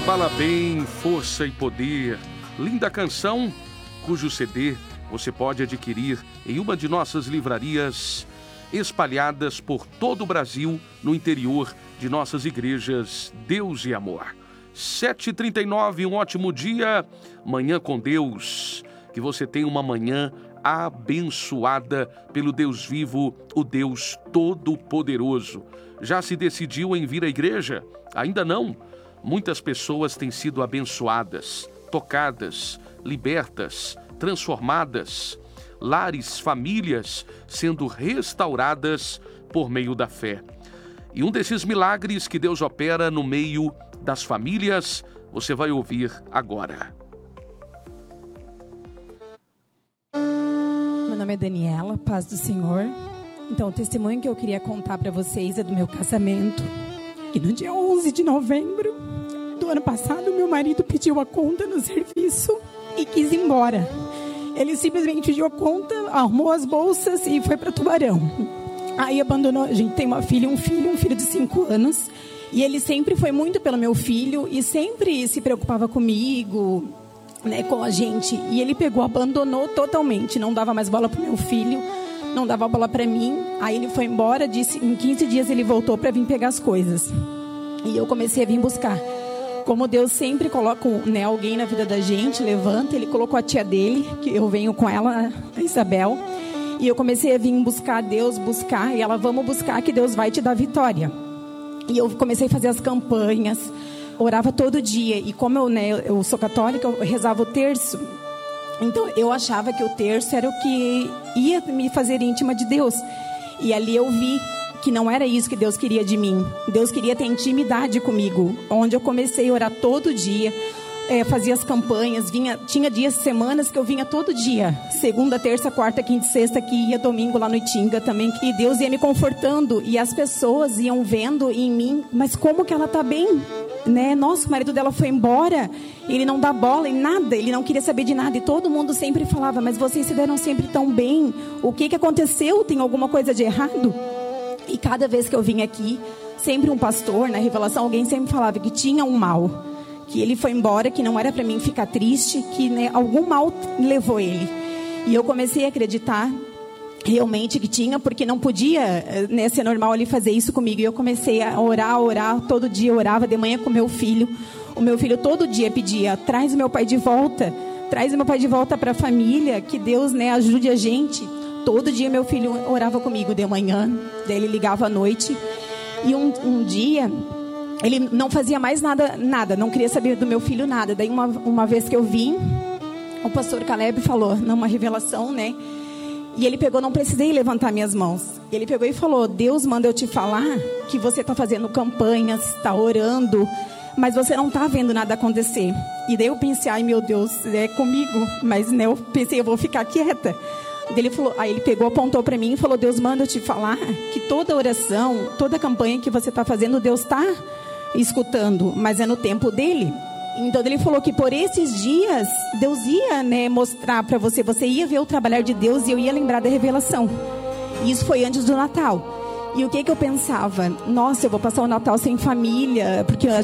Fala Bem, Força e Poder. Linda canção, cujo CD você pode adquirir em uma de nossas livrarias espalhadas por todo o Brasil, no interior de nossas igrejas Deus e Amor. 7h39, um ótimo dia, manhã com Deus. Que você tenha uma manhã abençoada pelo Deus vivo, o Deus Todo-Poderoso. Já se decidiu em vir à igreja? Ainda não? Muitas pessoas têm sido abençoadas, tocadas, libertas, transformadas. Lares, famílias sendo restauradas por meio da fé. E um desses milagres que Deus opera no meio das famílias, você vai ouvir agora. Meu nome é Daniela, paz do Senhor. Então, o testemunho que eu queria contar para vocês é do meu casamento. E no dia 11 de novembro do ano passado, meu marido pediu a conta no serviço e quis ir embora. Ele simplesmente pediu a conta, arrumou as bolsas e foi para Tubarão. Aí abandonou. A gente tem uma filha, um filho de 5 anos. E ele sempre foi muito pelo meu filho e sempre se preocupava comigo, né, com a gente. E ele pegou, abandonou totalmente. Não dava mais bola pro meu filho, não dava bola para mim. Aí ele foi embora, disse, em 15 dias ele voltou para vir pegar as coisas. E eu comecei a vir buscar. Como Deus sempre coloca, né, alguém na vida da gente, levanta, Ele colocou a tia dele, que eu venho com ela, a Isabel, e eu comecei a vir buscar Deus, e ela, vamos buscar que Deus vai te dar vitória. E eu comecei a fazer as campanhas, orava todo dia, e como eu sou católica, eu rezava o terço, então eu achava que o terço era o que ia me fazer íntima de Deus, e ali eu vi que não era isso que Deus queria de mim. Deus queria ter intimidade comigo, onde eu comecei a orar todo dia, fazia as campanhas, tinha dias, semanas que eu vinha todo dia, segunda, terça, quarta, quinta e sexta, que ia domingo lá no Itinga também, e Deus ia me confortando, e as pessoas iam vendo em mim, mas como que ela tá bem, né? Nossa, o marido dela foi embora, ele não dá bola em nada, ele não queria saber de nada, e todo mundo sempre falava, mas vocês se deram sempre tão bem, o que aconteceu? Tem alguma coisa de errado? E cada vez que eu vim aqui, sempre um pastor, na revelação, alguém sempre falava que tinha um mal, que ele foi embora, que não era para mim ficar triste, que, né, algum mal levou ele. E eu comecei a acreditar realmente que tinha, porque não podia, né, ser normal ele fazer isso comigo. E eu comecei a orar, todo dia eu orava de manhã com meu filho. O meu filho todo dia pedia, traz o meu pai de volta para a família, que Deus, né, ajude a gente. Todo dia meu filho orava comigo de manhã, daí ele ligava à noite. E um dia, ele não fazia mais nada, não queria saber do meu filho nada. Daí uma vez que eu vim, o pastor Caleb falou, numa revelação, né? E ele pegou, não precisei levantar minhas mãos. Ele pegou e falou, Deus manda eu te falar que você está fazendo campanhas, está orando, mas você não está vendo nada acontecer. E daí eu pensei, ai meu Deus, é comigo. Mas, né, eu pensei, eu vou ficar quieta. Ele falou, aí ele pegou, apontou para mim e falou, Deus manda eu te falar que toda oração, toda campanha que você está fazendo, Deus está escutando, mas é no tempo dele. Então ele falou que por esses dias Deus ia, né, mostrar para você, você ia ver o trabalhar de Deus e eu ia lembrar da revelação. E isso foi antes do Natal. E o que eu pensava? Nossa, eu vou passar o Natal sem família, porque